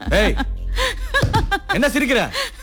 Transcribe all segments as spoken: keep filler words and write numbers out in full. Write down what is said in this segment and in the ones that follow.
ஏய், என்ன சிரிக்கிற?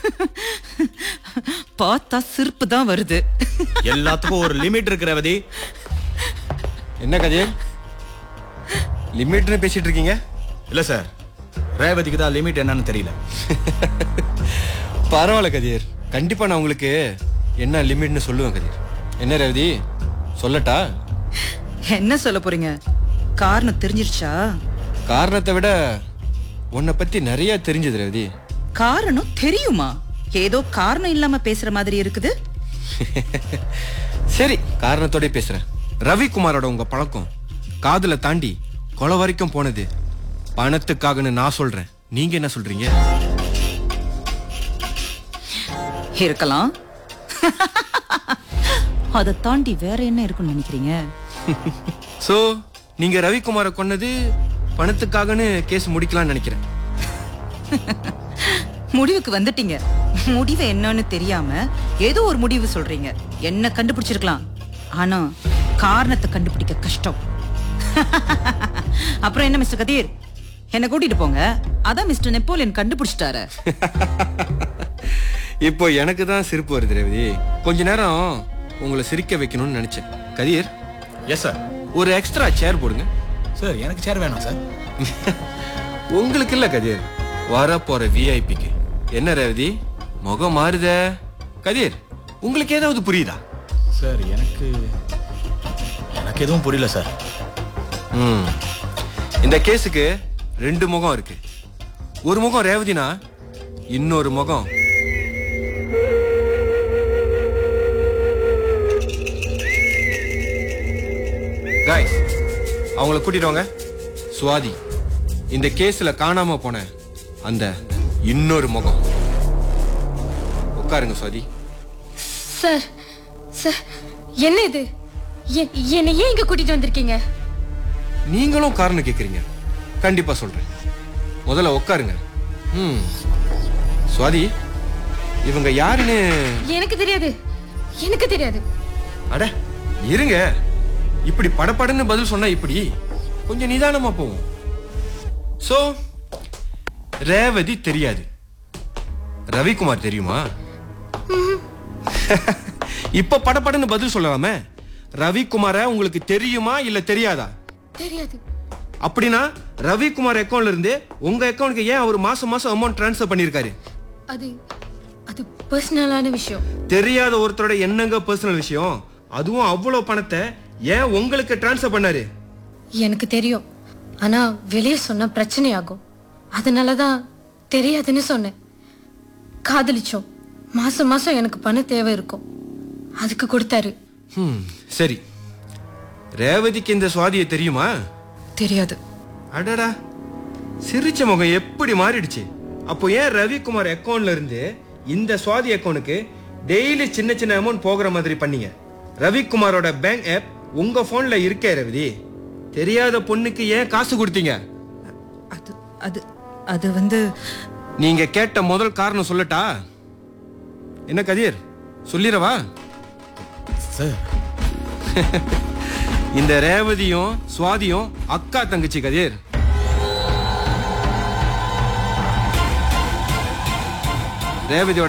பார்த்தா சிரிப்பு தான் வருது. எல்லாத்துக்கும் ஒரு லிமிட் இருக்கு ரேவதி. என்ன கதிர், லிமிட்னு பேசிட்டு இருக்கீங்க? இல்ல சார், ரேவதிக்கு தான் லிமிட் என்னன்னு தெரியல. பரவாயில்ல கதிர், கண்டிப்பா நான் உங்களுக்கு என்ன லிமிட்னு சொல்லுவேன் கதிர். என்ன ரேவதி, சொல்லட்டா? என்ன சொல்ல போறீங்க? காரணம் தெரிஞ்சிருச்சா? காரணத்தை விட உன்னை பத்தி நிறைய தெரிஞ்சது ரேவதி. காரணம் தெரியுமா? ஏதோ காரணம் இல்லாம பேசுற மாதிரி இருக்குது. சரி, காரணத்தோட பேசுறேன். ரவிக்குமாரோட உங்க பழக்கம் காதல தாண்டி கொலை வரைக்கும் போனது பணத்துக்காகன்னு நான் சொல்றேன். நீங்க என்ன சொல்றீங்க? இருக்கலாம். அதை தாண்டி வேற என்ன இருக்குன்னு நினைக்கிறீங்க? சோ நீங்க ரவிக்குமாரை கொன்னது பணத்துக்காகன்னு கேஸ் முடிக்கலாம்னு நினைக்கிறேன். முடிவுக்கு வந்துட்டீங்க. முடிவு என்னன்னு தெரியாம ஏதோ ஒரு முடிவு சொல்றீங்க. என்ன கண்டுபிடிச்சிருக்கலாம், ஆனா காரணத்தை கண்டுபிடிக்க கஷ்டம். அப்புறம் என்ன மிஸ்டர் கதிர், என்ன கூட்டிட்டு போங்க. அதான் மிஸ்டர் நெப்போலியன் கண்டுபிடிச்சிட்டாரு. இப்போ எனக்கு தான் சிரிப்பு வருது ரேவதி. கொஞ்ச நேரம் உங்களை சிரிக்க வைக்கணும்னு நினைச்சேன். கதிர், எஸ் சார். ஒரு எக்ஸ்ட்ரா சேர் போடுங்க. சார், எனக்கு சேர் வேணாம் சார். உங்களுக்கு இல்ல கதிர், வர போற விஐபிக்கு. என்ன ரேவதி, முகம் மாறுத? கதிர், உங்களுக்கு ஏதாவது புரியுதா? சார், எனக்கு எனக்கு எதுவும் புரியல சார். ம் இந்த கேஸுக்கு ரெண்டு முகம் இருக்கு. ஒரு முகம் ரேவதினா, இன்னொரு முகம் गाइस, அவங்கள கூட்டிட்டு வாங்க. சுவாதி, இந்த கேஸ்ல காணாம போன அந்த இன்னொரு முகம். உட்காருங்க சுவாதி. சார், சார், என்ன இது? எ- என்னை ஏன் இங்க கூட்டிட்டு வந்திருக்கீங்க? நீங்களும் காரணம் கேக்குறீங்க. கண்டிப்பா சொல்றேன். முதல்ல உட்காருங்க. ம் சுவாதி, இவங்க யாருன்னு எனக்கு தெரியாது, எனக்கு தெரியாது. அட இருங்க, இப்படி படபடன்னு பதில் சொன்னா இப்படி கொஞ்சம் நிதானமா போவோம். சோ ரேவதி தெரியாது, ரவிக்குமார் தெரியுமா? இப்ப படபடன்னு பதில் சொல்லலாமே. ரவிக்குமார உங்களுக்கு தெரியுமா இல்ல தெரியாதா? தெரியாது. அப்படின்னா ரவிக்குமார் அக்கவுண்ட்ல இருந்து உங்க அக்கவுண்ட்க்கு ஏன் அவர் மாசம் மாசம் அமௌண்ட் டிரான்ஸ்ஃபர் பண்ணிருக்காரு? அது அது பர்சனலான விஷயம். தெரியாத ஒருத்தரோட என்னங்க பர்சனல் விஷயம்? அதுவும் அவ்வளவு பணத்தை ஏன் உங்களுக்கு டிரான்ஸ்ஃபர் பண்ணாரு? எனக்கு தெரியும், ஆனா வெளியே சொன்னா பிரச்சனை ஆகும். அதனாலதான் தெரியாதுன்னு சொன்னேன். காதலிச்சோம். மாசம் மாசம் எனக்கு பணம் தேவை இருக்கும், அதுக்கு கொடுத்தாரு. ம் சரி, ரேவதிக்கு இந்த சுவாதியை தெரியுமா? தெரியாது. அடடா, சிரிச்ச முகம் எப்படி மாறிடுச்சு. அப்போ ஏன் ரவிக்குமார் அக்கவுண்ட்ல இருந்து இந்த சுவாதி அக்கவுண்ட்க்கு டெய்லி சின்ன சின்ன அமௌண்ட் போகிற மாதிரி பண்ணீங்க? ரவிக்குமாரோட பேங்க் ஆப் உங்க போன்ல இருக்கே ரவி. தெரியாத பொண்ணுக்கு ஏன் காசு கொடுத்தீங்க? அது அது அது வந்து நீங்க கேட்ட முதல் காரணம் சொல்லட்டா? என்ன கதிர், சொல்லிரவா? சார், இந்த ரேவதியும் சுவாதியும் அக்கா தங்கச்சி கதிர். ரேவதியோட